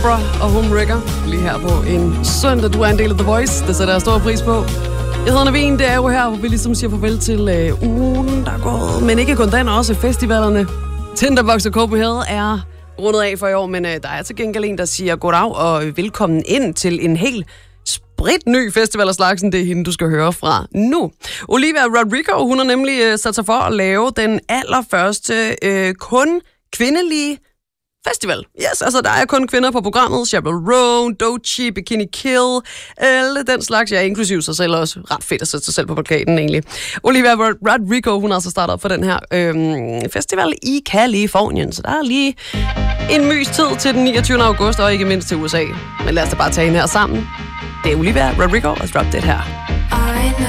Bra og Homewrecker lige her på en søndag. Du er en del af The Voice, det sætter jeg stor pris på. Jeg hedder Naveen, det er jo her, hvor vi ligesom siger farvel til ugen, der er gået. Men ikke kun den, også festivalerne. Tinderbox og Copenhagen er rundet af for i år, men der er til gengæld en, der siger goddag og velkommen ind til en helt spritny festival af slagsen. Det er hende, du skal høre fra nu. Olivia Rodrigo, hun har nemlig sat sig for at lave den allerførste kun kvindelige festival. Yes, altså der er kun kvinder på programmet. Chappell Roan, Doechii, Bikini Kill, alle den slags. Ja, inklusive sig selv også. Ret fedt at sætte sig selv på plakaten, egentlig. Olivia Rodrigo, hun har altså startet op for den her festival i Californien. Så der er lige en mys tid til den 29. august, og ikke mindst til USA. Men lad os da bare tage hende her sammen. Det er Olivia Rodrigo og Drop Dead her.